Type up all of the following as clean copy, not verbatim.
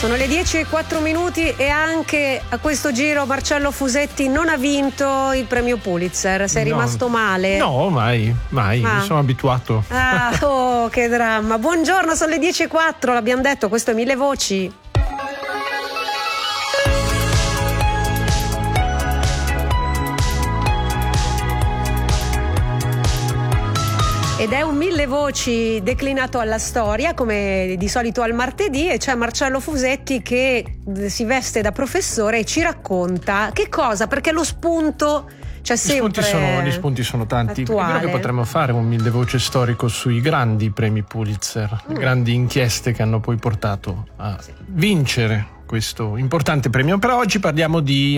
Sono le 10:04 e anche a questo giro Marcello Fusetti non ha vinto il premio Pulitzer. Sei rimasto male? No, mai, mi sono abituato. Oh, che dramma. Buongiorno, sono le 10:04, l'abbiamo detto, questo è Mille Voci. Ed è un Mille Voci declinato alla storia, come di solito al martedì, e c'è Marcello Fusetti che si veste da professore e ci racconta che cosa, perché lo spunto c'è sempre. Gli spunti sono tanti. Attuale. È vero che potremmo fare un Mille Voci storico sui grandi premi Pulitzer, grandi inchieste che hanno poi portato a vincere questo importante premio. Però oggi parliamo di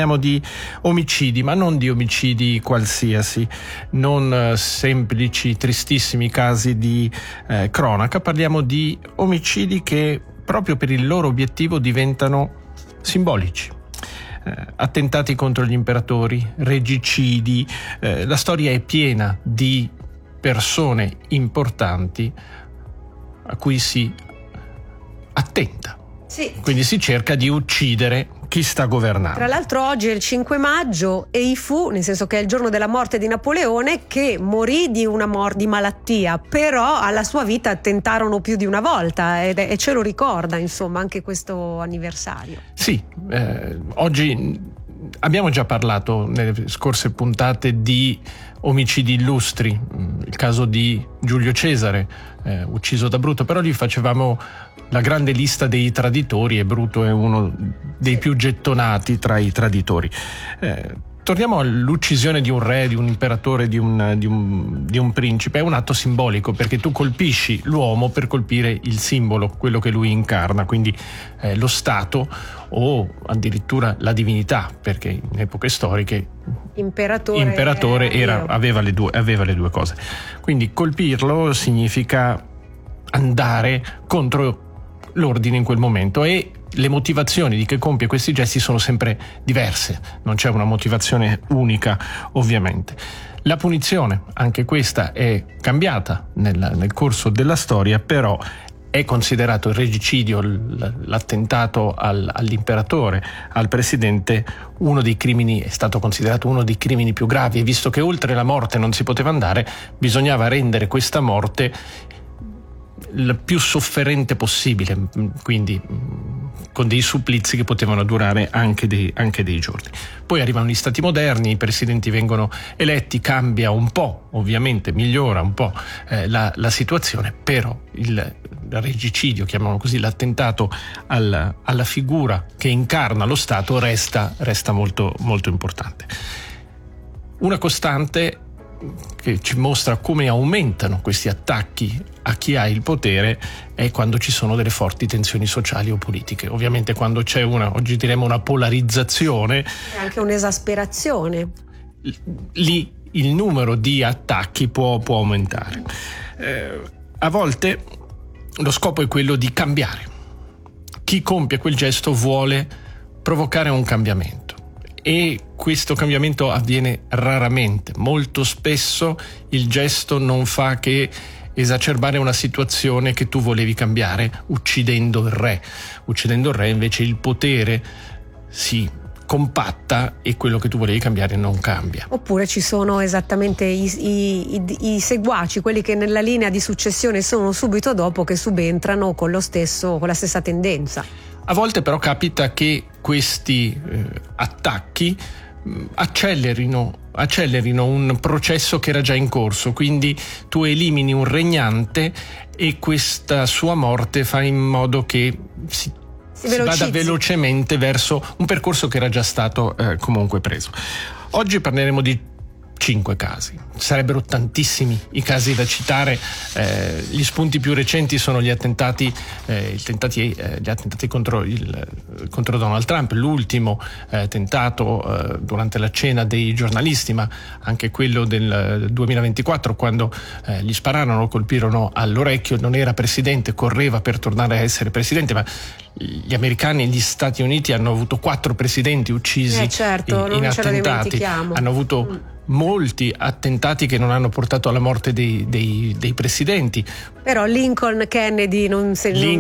omicidi, ma non di omicidi qualsiasi, non semplici, tristissimi casi di cronaca. Parliamo di omicidi che proprio per il loro obiettivo diventano simbolici. Attentati contro gli imperatori, regicidi, la storia è piena di persone importanti a cui si attenta. Sì. Quindi si cerca di uccidere chi sta governando. Tra l'altro oggi è il 5 maggio e i fu, nel senso che è il giorno della morte di Napoleone, che morì di di malattia, però alla sua vita tentarono più di una volta e ce lo ricorda, insomma, anche questo anniversario. Sì, oggi abbiamo già parlato nelle scorse puntate di omicidi illustri, il caso di Giulio Cesare, ucciso da Bruto, però lì facevamo la grande lista dei traditori e Bruto è uno dei più gettonati tra i traditori. Torniamo all'uccisione di un re, di un imperatore, di un principe. È un atto simbolico perché tu colpisci l'uomo per colpire il simbolo, quello che lui incarna, quindi lo Stato o addirittura la divinità, perché in epoche storiche imperatore aveva le due cose. Quindi colpirlo significa andare contro l'ordine in quel momento, e le motivazioni di chi compie questi gesti sono sempre diverse, non c'è una motivazione unica ovviamente. La punizione, anche questa è cambiata nel corso della storia, però è considerato il regicidio, l'attentato all'imperatore, al presidente, è stato considerato uno dei crimini più gravi, e visto che oltre la morte non si poteva andare, bisognava rendere questa morte il più sofferente possibile, quindi con dei supplizi che potevano durare anche dei giorni. Poi arrivano gli stati moderni, i presidenti vengono eletti, cambia un po', ovviamente migliora un po' la situazione, però il regicidio, chiamiamolo così, l'attentato alla figura che incarna lo Stato resta molto, molto importante. Una costante che ci mostra come aumentano questi attacchi a chi ha il potere è quando ci sono delle forti tensioni sociali o politiche. Ovviamente quando c'è oggi diremo una polarizzazione, e anche un'esasperazione, lì il numero di attacchi può aumentare. A volte lo scopo è quello di cambiare. Chi compie quel gesto vuole provocare un cambiamento, e questo cambiamento avviene raramente. Molto spesso il gesto non fa che esacerbare una situazione che tu volevi cambiare uccidendo il re. Uccidendo il re invece il potere si compatta e quello che tu volevi cambiare non cambia. Oppure ci sono esattamente i seguaci, quelli che nella linea di successione sono subito dopo, che subentrano con la stessa tendenza. A volte però capita che questi attacchi accelerino un processo che era già in corso, quindi tu elimini un regnante e questa sua morte fa in modo che si vada velocemente verso un percorso che era già stato comunque preso. Oggi parleremo di 5 casi. Sarebbero tantissimi i casi da citare. Gli spunti più recenti sono gli attentati contro Donald Trump, l'ultimo tentato durante la cena dei giornalisti, ma anche quello del 2024, quando gli spararono, lo colpirono all'orecchio. Non era presidente, correva per tornare a essere presidente, ma gli americani e gli Stati Uniti hanno avuto 4 presidenti uccisi in attentati. Hanno avuto molti attentati che non hanno portato alla morte dei presidenti. Però Lincoln, Kennedy non